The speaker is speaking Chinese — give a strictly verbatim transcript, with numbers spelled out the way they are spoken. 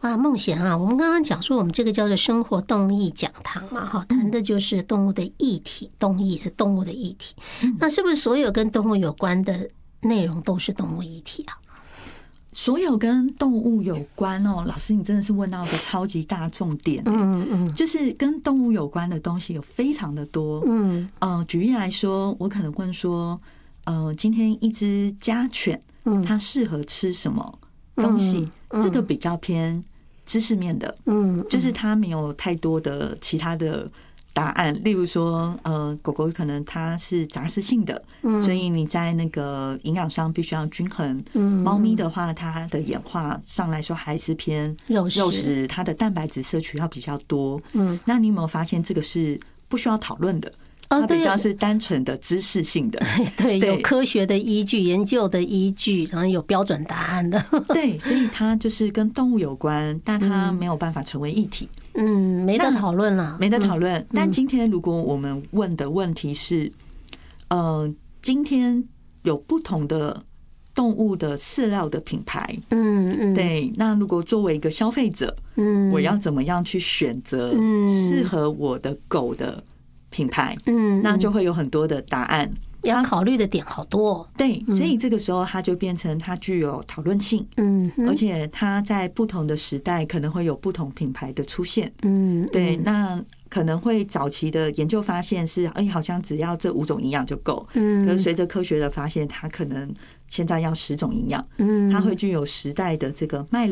哇，孟贤啊，我们刚刚讲说我们这个叫做生活动艺讲堂嘛，哈，谈的就是动物的议题，动艺是动物的议题。那是不是所有跟动物有关的内容都是动物议题啊？ 所有跟动物有关哦，老师，你真的是问到一个超级大重点。嗯嗯，就是跟动物有关的东西有非常的多。嗯，呃，举例来说，我可能问说，呃，今天一只家犬，它适合吃什么东西？这个比较偏知识面的。嗯，就是它没有太多的其他的答案，例如说，呃，狗狗可能它是杂食性的，所以你在那个营养上必须要均衡。猫咪的话，它的演化上来说还是偏肉食，它的蛋白质摄取要比较多。嗯，那你有没有发现这个是不需要讨论的？它比较是单纯的知识性的， 对，有科学的依据、研究的依据，然后有标准答案的。 对，所以它就是跟动物有关，但它没有办法成为议题。 嗯，没得讨论了， 没得讨论。但今天如果我们问的问题是，呃，今天有不同的动物的饲料的品牌，嗯嗯，对，那如果作为一个消费者，嗯，我要怎么样去选择适合我的狗的品牌？嗯，那就会有很多的答案。 要考虑的点好多， 对，所以这个时候它就变成它具有讨论性，嗯，而且它在不同的时代可能会有不同品牌的出现，嗯，对，那可能会早期的研究发现是，哎，好像只要这五种营养就够，嗯，可是随着科学的发现，它可能现在要十种营养，嗯，它会具有时代的这个脉络。